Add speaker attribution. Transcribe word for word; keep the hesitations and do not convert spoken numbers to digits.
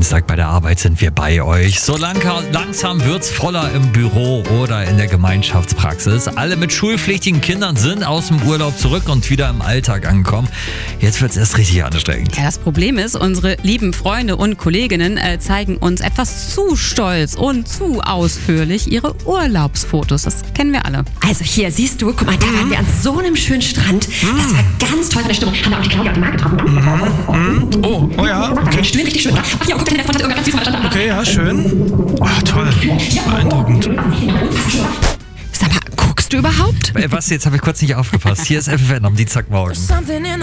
Speaker 1: Dienstag bei der Arbeit sind wir bei euch. So lang, langsam wird's voller im Büro oder in der Gemeinschaftspraxis. Alle mit schulpflichtigen Kindern sind aus dem Urlaub zurück und wieder im Alltag angekommen. Jetzt wird's erst richtig anstrengend.
Speaker 2: Ja, das Problem ist, unsere lieben Freunde und Kolleginnen äh, zeigen uns etwas zu stolz und zu ausführlich ihre Urlaubsfotos. Das kennen wir alle.
Speaker 3: Also hier, siehst du, guck mal, da waren wir an so einem schönen Strand. Das war ganz toll von der Stimmung. Haben wir auch die Claudia und die Marc getroffen.
Speaker 4: Mm. Oh, oh ja, okay.
Speaker 3: Die Stühle richtig schön. Ach ja, guck mal, der Freund hat irgendwas ganz süß von der
Speaker 4: Okay, ja, schön. Ah, toll. Beeindruckend.
Speaker 3: Sag mal, guckst du überhaupt?
Speaker 1: Äh, was, jetzt habe ich kurz nicht aufgepasst. Hier ist F F N am Dienstagmorgen.